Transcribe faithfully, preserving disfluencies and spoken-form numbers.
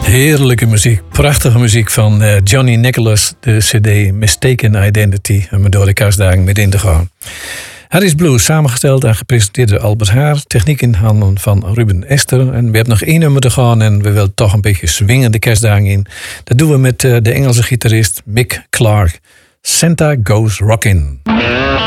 Heerlijke muziek, prachtige muziek van uh, Johnny Nicholas, de cd Mistaken Identity, om door de kerstdagen met in te gaan. Harry's Blues, samengesteld en gepresenteerd door Albert Haar, techniek in handen van Ruben Ester. En we hebben nog één nummer te gaan en we willen toch een beetje swingen de kerstdagen in. Dat doen we met uh, de Engelse gitarist Mick Clark. Santa Goes Rockin'.